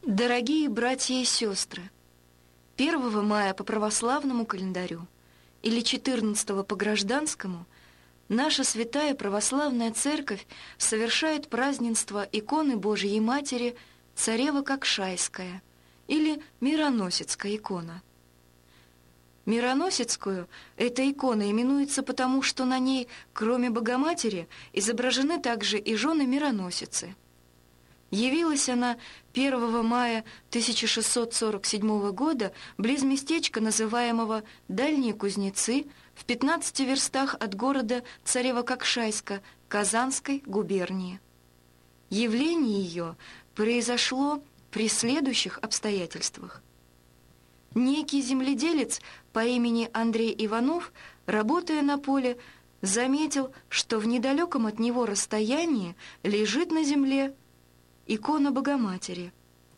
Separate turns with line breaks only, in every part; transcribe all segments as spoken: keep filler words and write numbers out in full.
Дорогие братья и сестры, первого мая по православному календарю или четырнадцатого по гражданскому наша святая православная церковь совершает празднество иконы Божией Матери Царева-Кокшайская или Мироносецкая икона. Мироносецкую эта икона именуется потому, что на ней, кроме Богоматери, изображены также и жены мироносицы. Явилась она первого мая тысяча шестьсот сорок седьмого года близ местечка, называемого Дальние Кузнецы, в пятнадцати верстах от города Царева-Кокшайска Казанской губернии. Явление ее произошло при следующих обстоятельствах. Некий земледелец по имени Андрей Иванов, работая на поле, заметил, что в недалеком от него расстоянии лежит на земле икона Богоматери.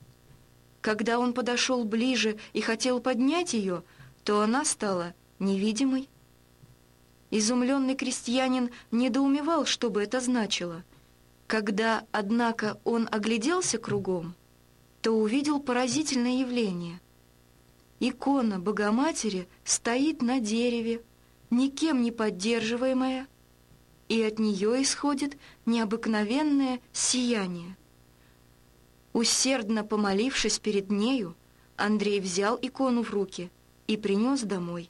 Когда он подошел ближе и хотел поднять ее, то она стала невидимой. Изумленный крестьянин недоумевал, что бы это значило. Когда, однако, он огляделся кругом, то увидел поразительное явление. Икона Богоматери стоит на дереве, никем не поддерживаемая, и от нее исходит необыкновенное сияние. Усердно помолившись перед нею, Андрей взял икону в руки и принес домой.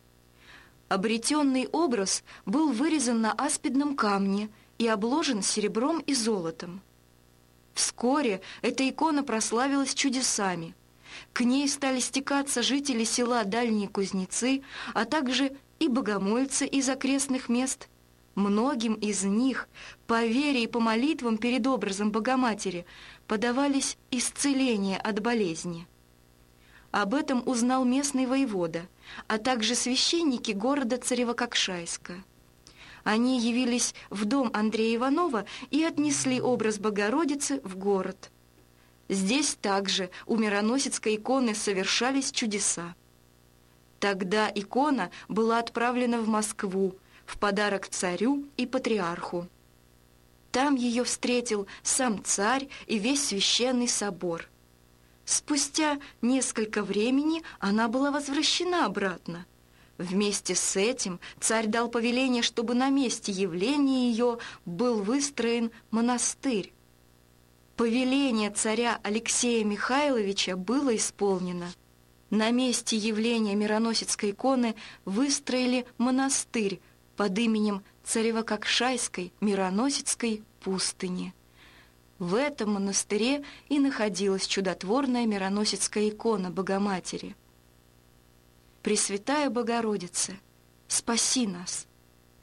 Обретенный образ был вырезан на аспидном камне и обложен серебром и золотом. Вскоре эта икона прославилась чудесами. К ней стали стекаться жители села Дальние Кузнецы, а также и богомольцы из окрестных мест. Многим из них, по вере и по молитвам перед образом Богоматери, подавались исцеления от болезни. Об этом узнал местный воевода, а также священники города Царева-Кокшайска. Они явились в дом Андрея Иванова и отнесли образ Богородицы в город. Здесь также у Мироносецкой иконы совершались чудеса. Тогда икона была отправлена в Москву в подарок царю и патриарху. Там ее встретил сам царь и весь священный собор. Спустя несколько времени она была возвращена обратно. Вместе с этим царь дал повеление, чтобы на месте явления ее был выстроен монастырь. Повеление царя Алексея Михайловича было исполнено. На месте явления Мироносецкой иконы выстроили монастырь под именем Царево-Кокшайской Мироносецкой пустыни. В этом монастыре и находилась чудотворная Мироносецкая икона Богоматери. Пресвятая Богородица, спаси нас!